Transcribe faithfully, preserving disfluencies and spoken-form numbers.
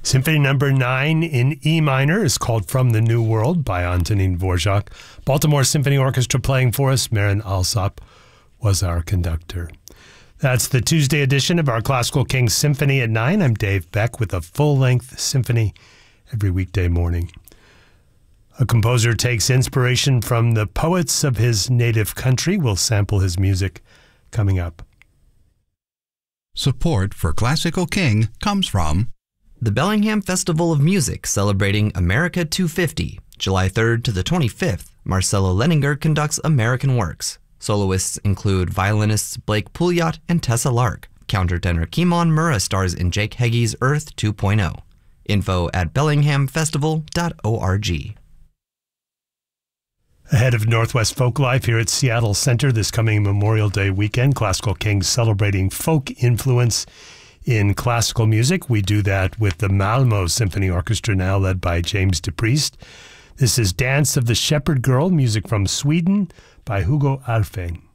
Symphony number nine in E minor is called From the New World by Antonin Dvorak. Baltimore Symphony Orchestra playing for us. Marin Alsop was our conductor. That's the Tuesday edition of our Classical King Symphony at nine. I'm Dave Beck with a full-length symphony every weekday morning. A composer takes inspiration from the poets of his native country. We'll sample his music coming up. Support for Classical King comes from the Bellingham Festival of Music, celebrating America two fifty. July third to the twenty-fifth, Marcelo Leninger conducts American works. Soloists include violinists Blake Pouliot and Tessa Lark. Countertenor Kimon Murrah stars in Jake Heggie's Earth two point oh. Info at bellingham festival dot org. Ahead of Northwest Folk Life here at Seattle Center this coming Memorial Day weekend, Classical Kings celebrating folk influence in classical music. We do that with the Malmo Symphony Orchestra, now led by James DePriest. This is Dance of the Shepherd Girl, music from Sweden by Hugo Alfvén.